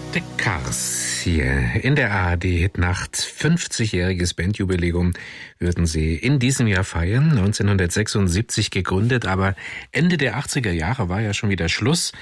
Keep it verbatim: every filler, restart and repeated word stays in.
The Cars hier in der A R D-Hitnacht. fünfzigjähriges Bandjubiläum würden sie in diesem Jahr feiern. neunzehnhundertsechsundsiebzig gegründet, aber Ende der achtziger Jahre war ja schon wieder Schluss.